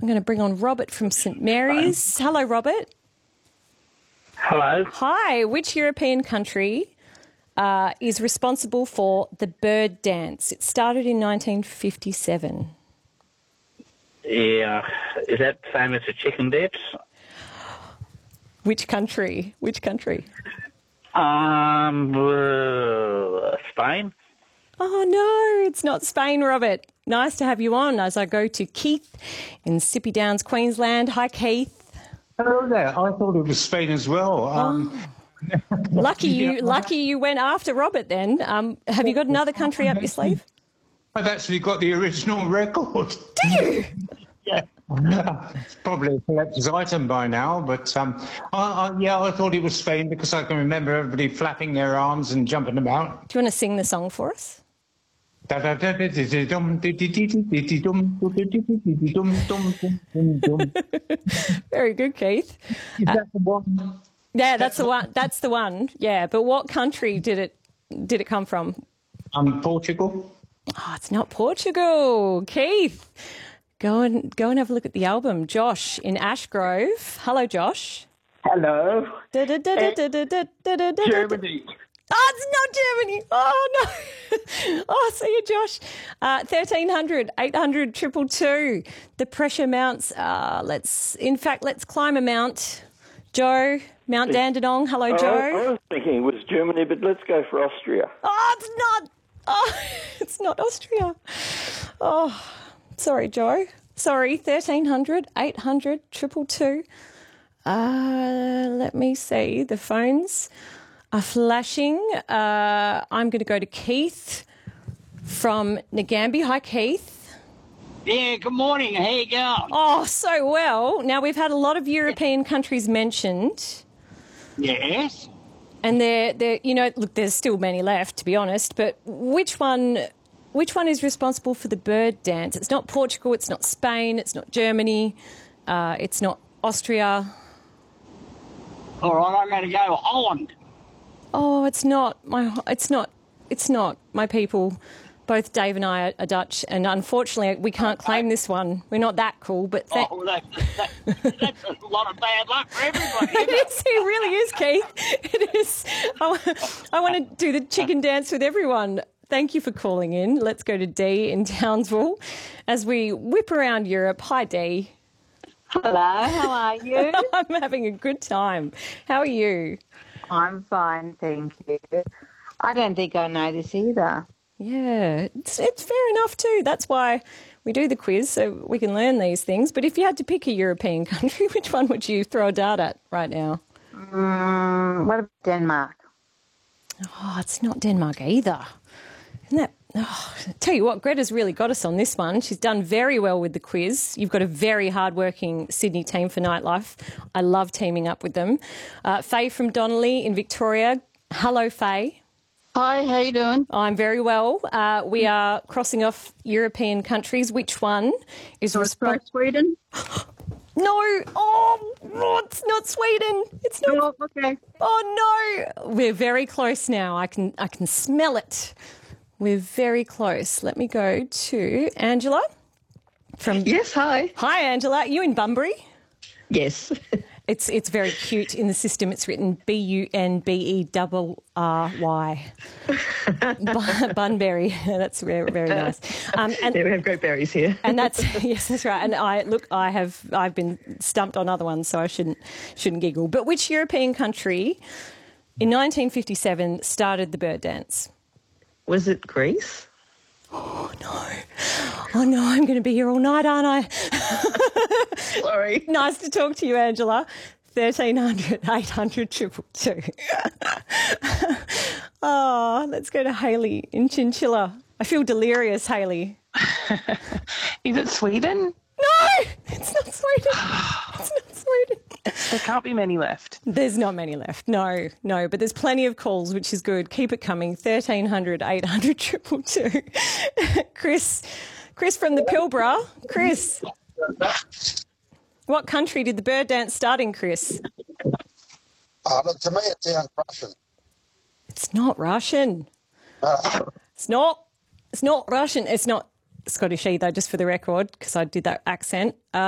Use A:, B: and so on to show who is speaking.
A: I'm going to bring on Robert from St Mary's. Hello, Robert.
B: Hello.
A: Hi. Which European country is responsible for the bird dance? It started in 1957.
B: Yeah, is that same as the chicken dance?
A: Which country?
B: Spain.
A: Oh, no, it's not Spain, Robert. Nice to have you on as I go to Keith in Sippy Downs, Queensland. Hi, Keith.
C: Hello there. I thought it was Spain as well.
A: Lucky you went after Robert then. Have you got another country up your sleeve?
C: I've actually got the original record.
A: Do you?
C: Yeah. It's probably a collector's item by now, but I thought it was Spain because I can remember everybody flapping their arms and jumping about.
A: Do you want to sing the song for us? Very good, Keith.
C: Is that the one?
A: Yeah, that's the one. That's the one. Yeah, but what country did it come from?
C: Portugal.
A: Oh, it's not Portugal. Keith, go and have a look at the album. Josh in Ashgrove. Hello, Josh.
D: Hello.
A: Germany. Oh, it's not Germany. Oh, no. Oh, see you, Josh. 1300 800 222. The pressure mounts. Let's climb a mount. Joe, Mount Dandenong. Hello, Joe.
D: I was thinking it was Germany, but let's go for Austria.
A: Oh, it's not. Oh, it's not Austria. Oh, sorry, Joe. Sorry, 1300 800 222. Let me see. The phones are flashing. I'm going to go to Keith from Nagambie. Hi, Keith.
E: Yeah, good morning. How you going?
A: Oh, so well. Now, we've had a lot of European countries mentioned.
E: Yes.
A: And they're look, there's still many left, to be honest, but which one is responsible for the bird dance? It's not Portugal, it's not Spain, it's not Germany, it's not Austria.
E: All right, I'm going to go Holland.
A: Oh, it's not my people. Both Dave and I are Dutch, and unfortunately we can't claim this one. We're not that cool, but...
E: That's a lot of bad luck for everybody.
A: It really is, Keith. It is. I want to do the chicken dance with everyone. Thank you for calling in. Let's go to Dee in Townsville as we whip around Europe. Hi, Dee.
F: Hello, how are you?
A: I'm having a good time. How are you?
F: I'm fine, thank you. I don't think I know this either.
A: Yeah, it's fair enough too. That's why we do the quiz, so we can learn these things. But if you had to pick a European country, which one would you throw a dart at right now?
F: What about Denmark?
A: Oh, it's not Denmark either. Isn't that... Oh, tell you what, Greta's really got us on this one. She's done very well with the quiz. You've got a very hard-working Sydney team for Nightlife. I love teaming up with them. Faye from Donnelly in Victoria. Hello, Faye.
G: Hi, how you doing?
A: I'm very well. We are crossing off European countries. Which one is responsible?
G: Sweden?
A: No. Oh, it's not Sweden. It's not.
G: Oh, okay.
A: Oh, no. We're very close now. I can smell it. We're very close. Let me go to Angela.
G: Yes, hi.
A: Hi, Angela. Are you in Bunbury?
G: Yes.
A: It's very cute in the system. It's written Bunberry. Bunbury. That's very, very nice.
G: And we have great berries here.
A: And that's right. And I've been stumped on other ones, so I shouldn't giggle. But which European country in 1957 started the bird dance?
G: Was it Greece?
A: Oh no, I'm going to be here all night, aren't I?
G: Sorry.
A: Nice to talk to you, Angela. 1300 800 222. Oh, let's go to Hayley in Chinchilla. I feel delirious, Hayley.
H: Is it Sweden?
A: No, it's not Sweden. It's not Sweden.
H: There can't be many left.
A: There's not many left. No, but there's plenty of calls, which is good. Keep it coming. 1300 800 222. Chris from the Pilbara. Chris, what country did the bird dance start in, Chris?
I: Look, to me it sounds Russian.
A: It's not Russian. It's not Russian. It's not Scottish either, just for the record, because I did that accent.